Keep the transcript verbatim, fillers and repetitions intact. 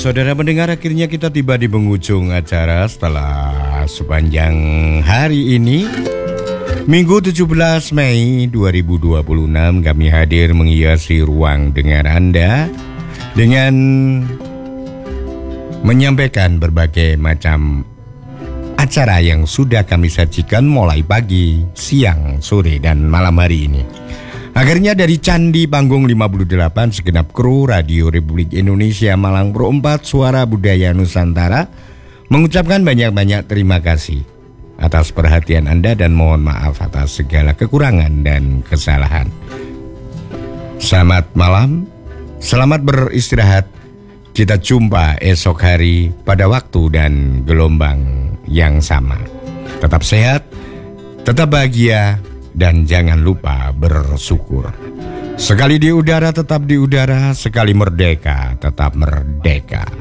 saudara pendengar, akhirnya kita tiba di penghujung acara setelah sepanjang hari ini. Minggu tujuh belas Mei dua ribu dua puluh enam kami hadir menghiasi ruang dengar Anda dengan menyampaikan berbagai macam acara yang sudah kami sajikan mulai pagi, siang, sore, dan malam hari ini. Akhirnya dari Candi Panggung lima puluh delapan, segenap kru Radio Republik Indonesia Malang Pro empat Suara Budaya Nusantara mengucapkan banyak-banyak terima kasih atas perhatian Anda dan mohon maaf atas segala kekurangan dan kesalahan. Selamat malam, selamat beristirahat. Kita jumpa esok hari pada waktu dan gelombang yang sama. Tetap sehat, tetap bahagia, dan jangan lupa bersyukur. Sekali di udara tetap di udara, sekali merdeka tetap merdeka.